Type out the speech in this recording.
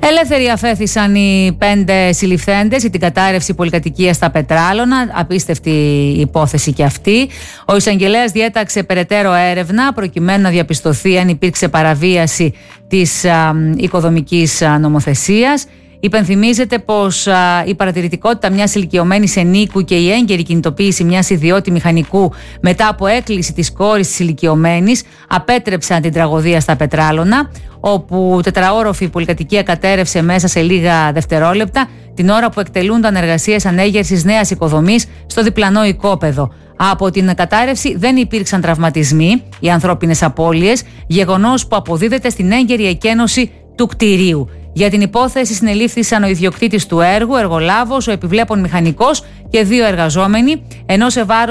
Ελεύθεροι αφέθησαν οι 5 συλληφθέντες για την κατάρρευση πολυκατοικίας στα Πετράλωνα. Απίστευτη υπόθεση και αυτή. Ο εισαγγελέας διέταξε περαιτέρω έρευνα προκειμένου να διαπιστωθεί αν υπήρξε παραβίαση της οικοδομικής νομοθεσίας. Υπενθυμίζεται πως η παρατηρητικότητα μιας ηλικιωμένης ενίκου και η έγκαιρη κινητοποίηση μιας ιδιώτη μηχανικού μετά από έκκληση της κόρης της ηλικιωμένης απέτρεψαν την τραγωδία στα Πετράλωνα, όπου τετραόροφη πολυκατοικία κατέρευσε μέσα σε λίγα δευτερόλεπτα την ώρα που εκτελούνταν εργασίες ανέγερσης νέας οικοδομής στο διπλανό οικόπεδο. Από την κατάρρευση δεν υπήρξαν τραυματισμοί ή ανθρώπινες απώλειες, γεγονός που αποδίδεται στην έγκαιρη εκένωση του κτηρίου. Για την υπόθεση συνελήφθησαν ο ιδιοκτήτης του έργου, εργολάβος, ο επιβλέπων μηχανικός και 2 εργαζόμενοι, ενώ σε βάρος